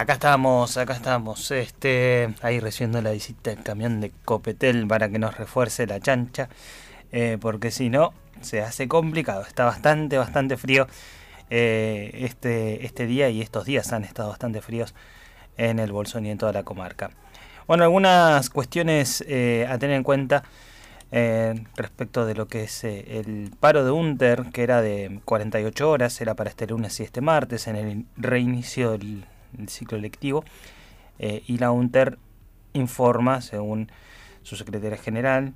Acá estamos, ahí recibiendo la visita del camión de Copetel para que nos refuerce la chancha, porque si no, se hace complicado, está bastante frío este día, y estos días han estado bastante fríos en el Bolsón y en toda la comarca. Bueno, algunas cuestiones a tener en cuenta respecto de lo que es el paro de UNTER, que era de 48 horas, era para este lunes y este martes, en el reinicio del el ciclo lectivo, y la UNTER informa, según su secretaria general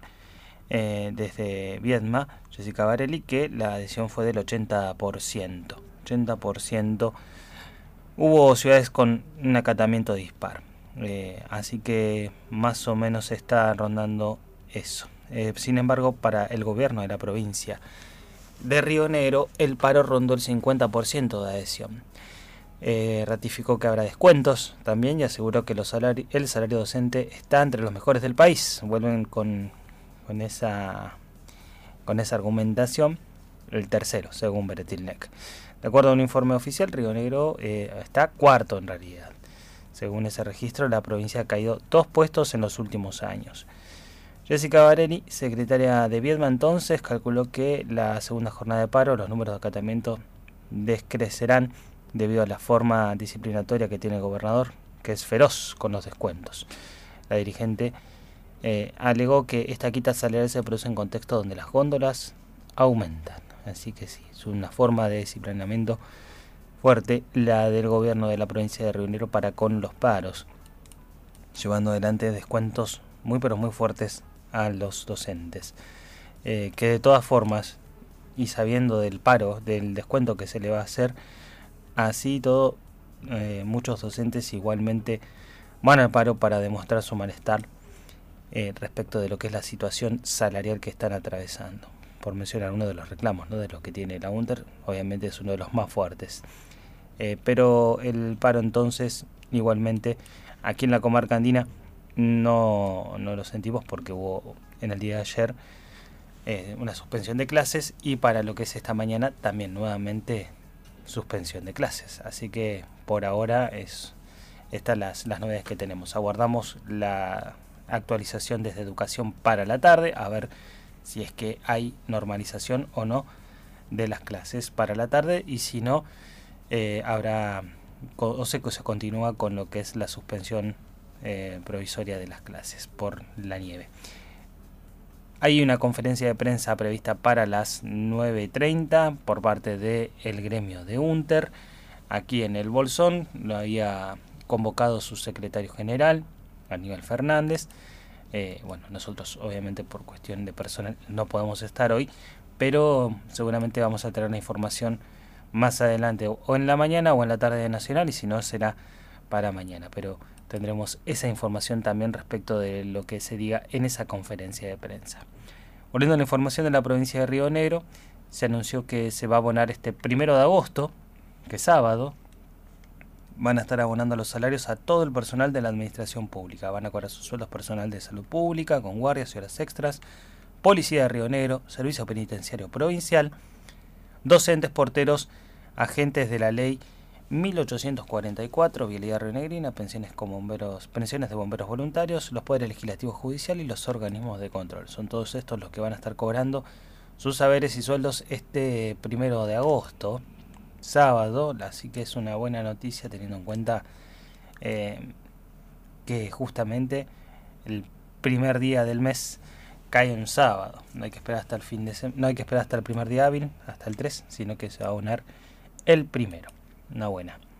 desde Viedma, Jessica Barelli, que la adhesión fue del 80%. 80%. Hubo ciudades con un acatamiento dispar, así que más o menos está rondando eso. Sin embargo, para el gobierno de la provincia de Río Negro, el paro rondó el 50% de adhesión. Ratificó que habrá descuentos también y aseguró que el salario docente está entre los mejores del país. Vuelven con esa argumentación, el tercero, según Beretilnec. De acuerdo a un informe oficial, Río Negro está cuarto en realidad. Según ese registro, la provincia ha caído 2 puestos en los últimos años. Jessica Barelli, secretaria de Viedma, entonces calculó que la segunda jornada de paro, los números de acatamiento descrecerán debido a la forma disciplinatoria que tiene el gobernador, que es feroz con los descuentos. La dirigente alegó que esta quita salarial se produce en contexto donde las góndolas aumentan. Así que sí, es una forma de disciplinamiento fuerte la del gobierno de la provincia de Río Negro para con los paros, llevando adelante descuentos muy pero muy fuertes a los docentes. Que de todas formas, y sabiendo del paro, del descuento que se le va a hacer, así todo, muchos docentes igualmente van al paro para demostrar su malestar respecto de lo que es la situación salarial que están atravesando. Por mencionar uno de los reclamos, ¿no?, de los que tiene la UNTER, obviamente es uno de los más fuertes. Pero el paro entonces, igualmente, aquí en la comarca andina no lo sentimos porque hubo en el día de ayer una suspensión de clases, y para lo que es esta mañana también nuevamente suspensión de clases. Así que por ahora estas las novedades que tenemos. Aguardamos la actualización desde Educación para la tarde, a ver si es que hay normalización o no de las clases para la tarde, y si no, habrá o se continúa con lo que es la suspensión provisoria de las clases por la nieve. Hay una conferencia de prensa prevista para las 9:30 por parte del gremio de UNTER aquí en el Bolsón. Lo había convocado su secretario general, Aníbal Fernández. Bueno, nosotros obviamente por cuestión de personal no podemos estar hoy, pero seguramente vamos a tener una información más adelante, o en la mañana o en la tarde de Nacional, y si no será para mañana, pero tendremos esa información también respecto de lo que se diga en esa conferencia de prensa. Volviendo a la información de la provincia de Río Negro, se anunció que se va a abonar este 1 de agosto, que es sábado. Van a estar abonando los salarios a todo el personal de la administración pública. Van a cobrar sus sueldos personal de salud pública, con guardias y horas extras, policía de Río Negro, servicio penitenciario provincial, docentes, porteros, agentes de la ley 1844, vialidad rionegrina, pensiones de bomberos voluntarios, los poderes legislativo, judicial y los organismos de control. Son todos estos los que van a estar cobrando sus saberes y sueldos este 1 de agosto, sábado. Así que es una buena noticia, teniendo en cuenta que justamente el primer día del mes cae un sábado. No hay que esperar hasta no hay que esperar hasta el primer día hábil, hasta el 3, sino que se va a abonar el primero. Una buena